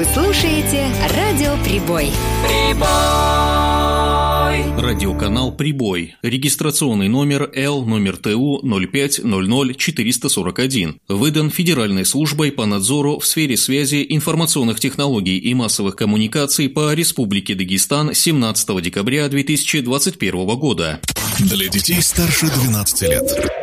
Вы слушаете радио Прибой. Радиоканал «Прибой». Регистрационный номер Л номер ТУ 0500441. Выдан Федеральной службой по надзору в сфере связи, информационных технологий и массовых коммуникаций по Республике Дагестан 17 декабря 2021 года. Для детей старше 12 лет.